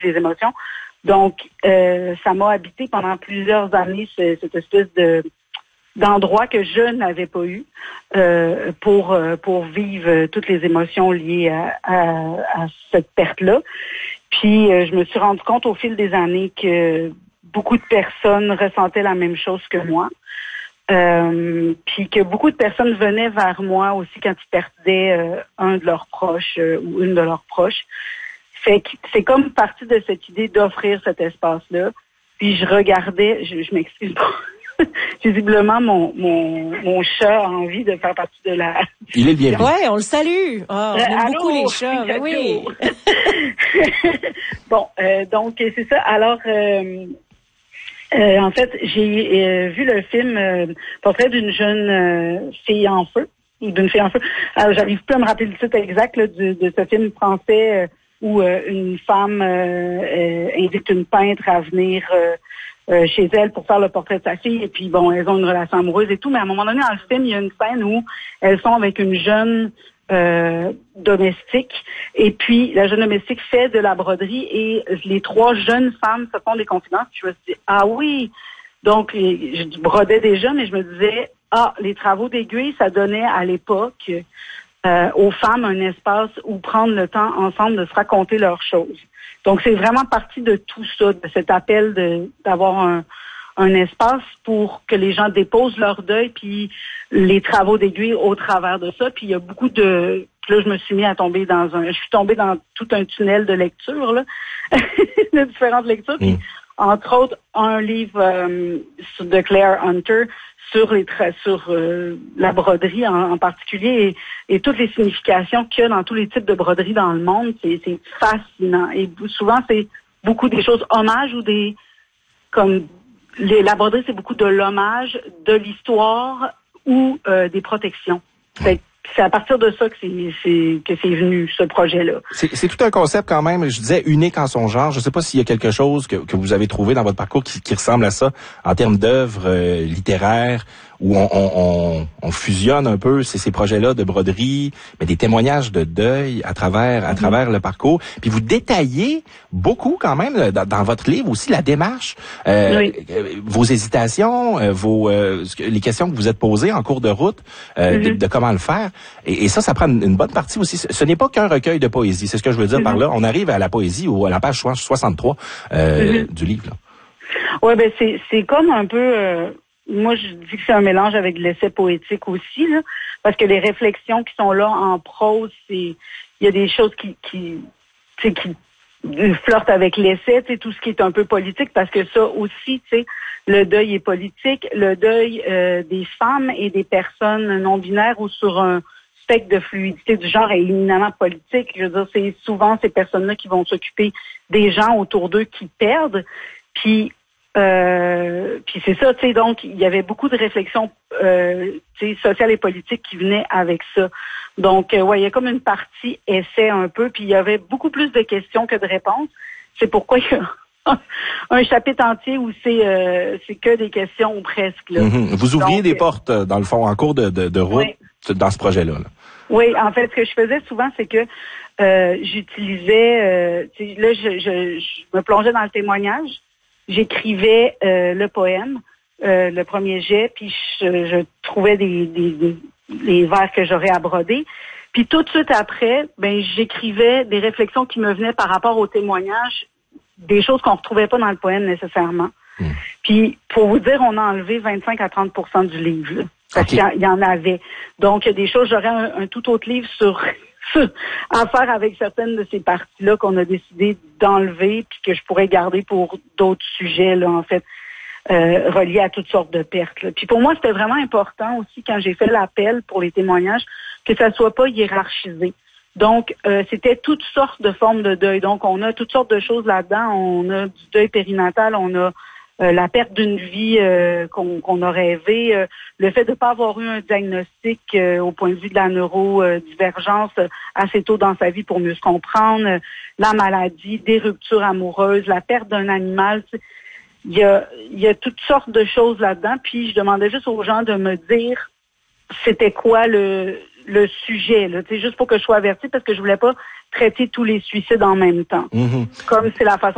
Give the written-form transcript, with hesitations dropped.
les émotions. Donc, ça m'a habité pendant plusieurs années, cette espèce d'endroit que je n'avais pas eu pour vivre toutes les émotions liées à cette perte-là. Puis, je me suis rendu compte au fil des années que beaucoup de personnes ressentaient la même chose que moi. Puis que beaucoup de personnes venaient vers moi aussi quand ils perdaient un de leurs proches ou une de leurs proches. Fait que c'est comme partie de cette idée d'offrir cet espace-là. Puis je regardais, je m'excuse pas. Visiblement, mon chat a envie de faire partie de la... Il est le bienvenu. Ouais, on le salue. Oh, on aime beaucoup les chats. Ben oui. Bon, donc c'est ça. Alors, en fait, j'ai vu le film Portrait d'une jeune fille en feu, ou d'une fille en feu. Alors, j'arrive plus à me rappeler le titre exact là, de ce film français où une femme invite une peintre à venir chez elle pour faire le portrait de sa fille. Et puis, bon, elles ont une relation amoureuse et tout. Mais à un moment donné, dans le film, il y a une scène où elles sont avec une jeune domestique. Et puis, la jeune domestique fait de la broderie et les trois jeunes femmes se font des confidences. Je me suis dit, ah oui! Donc, je brodais déjà, mais je me disais, les travaux d'aiguille, ça donnait à l'époque aux femmes un espace où prendre le temps ensemble de se raconter leurs choses. Donc, c'est vraiment partie de tout ça, de cet appel d'avoir un espace pour que les gens déposent leur deuil, puis les travaux d'aiguille au travers de ça. Puis il y a beaucoup de... Là, je me suis mis à tomber je suis tombée dans tout un tunnel de lecture, là, de différentes lectures. Puis, entre autres, un livre de Claire Hunter sur la broderie en particulier et toutes les significations qu'il y a dans tous les types de broderie dans le monde. C'est fascinant. Et souvent, c'est beaucoup des choses hommages ou la broderie, c'est beaucoup de l'hommage, de l'histoire ou des protections. C'est à partir de ça que c'est venu, ce projet-là. C'est tout un concept quand même, je disais, unique en son genre. Je ne sais pas s'il y a quelque chose que vous avez trouvé dans votre parcours qui ressemble à ça en termes d'œuvres littéraires où on fusionne un peu ces projets-là de broderie, mais des témoignages de deuil à travers le parcours. Puis vous détaillez beaucoup quand même dans votre livre aussi la démarche, vos hésitations, les questions que vous êtes posées en cours de route, de comment le faire. Et ça prend une bonne partie aussi. Ce n'est pas qu'un recueil de poésie, c'est ce que je veux dire par là. On arrive à la poésie ou à la page 63 du livre. Là. Ouais, ben c'est comme un peu... moi, je dis que c'est un mélange avec l'essai poétique aussi, là, parce que les réflexions qui sont là en prose, il y a des choses qui flirtent avec l'essai, tout ce qui est un peu politique, parce que ça aussi, le deuil est politique, le deuil des femmes et des personnes non-binaires ou sur un spectre de fluidité du genre est éminemment politique. Je veux dire, c'est souvent ces personnes-là qui vont s'occuper des gens autour d'eux qui perdent, puis c'est ça, donc il y avait beaucoup de réflexions sociales et politiques qui venaient avec ça. Donc, il y a comme une partie essai un peu, puis il y avait beaucoup plus de questions que de réponses. C'est pourquoi il y a un chapitre entier où c'est que des questions ou presque. Là. Vous ouvriez des portes, dans le fond, en cours de route dans ce projet-là. Là. Oui, en fait, ce que je faisais souvent, c'est que j'utilisais... là, je me plongeais dans le témoignage. J'écrivais le poème, le premier jet, puis je trouvais des vers que j'aurais à broder. Puis tout de suite après, j'écrivais des réflexions qui me venaient par rapport au témoignage, des choses qu'on retrouvait pas dans le poème nécessairement. Puis pour vous dire, on a enlevé 25 à 30% du livre, là, parce qu'il y en avait. Donc il y a des choses, j'aurais un tout autre livre à faire avec certaines de ces parties-là qu'on a décidé d'enlever puis que je pourrais garder pour d'autres sujets, là, en fait, reliés à toutes sortes de pertes. Là. Puis pour moi, c'était vraiment important aussi, quand j'ai fait l'appel pour les témoignages, que ça soit pas hiérarchisé. Donc, c'était toutes sortes de formes de deuil. Donc, on a toutes sortes de choses là-dedans. On a du deuil périnatal, on a la perte d'une vie qu'on a rêvé, le fait de ne pas avoir eu un diagnostic au point de vue de la neurodivergence assez tôt dans sa vie pour mieux se comprendre, la maladie, des ruptures amoureuses, la perte d'un animal. Il y a toutes sortes de choses là-dedans. Puis je demandais juste aux gens de me dire c'était quoi le sujet, là, juste pour que je sois avertie, parce que je voulais pas traiter tous les suicides en même temps. Comme c'est la façon